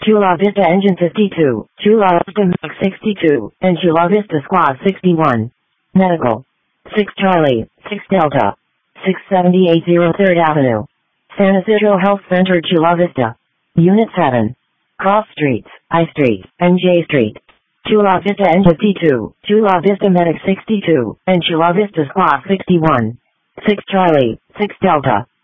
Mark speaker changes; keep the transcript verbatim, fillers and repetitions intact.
Speaker 1: Chula Vista Engine fifty-two, Chula Vista Max sixty-two, and Chula Vista Squad sixty-one. Medical. six Charlie, six Delta. six seventy-eight oh third Avenue. San Isidro Health Center, Chula Vista. Unit seven. Cross Streets, I Street, and J Street. Chula Vista Engine fifty-two, Chula Vista Medic sixty-two, and Chula Vista Squad sixty-one. six Charlie, six Delta.